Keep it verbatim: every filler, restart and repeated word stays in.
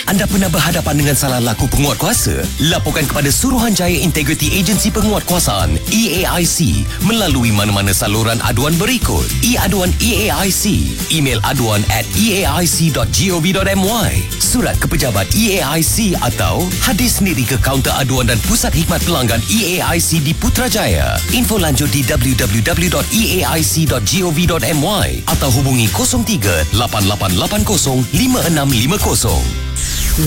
Anda pernah berhadapan dengan salah laku penguat kuasa? Laporkan kepada Suruhanjaya Integriti Agensi Penguatkuasaan E A I C melalui mana-mana saluran aduan berikut: e-aduan E A I C, email aduan at e a i c dot gov dot my, surat ke pejabat E A I C atau hadir sendiri ke kaunter aduan dan pusat khidmat pelanggan E A I C di Putrajaya. Info lanjut di w w w dot e a i c dot gov dot my atau hubungi kosong tiga lapan lapan lapan kosong lima enam lima kosong.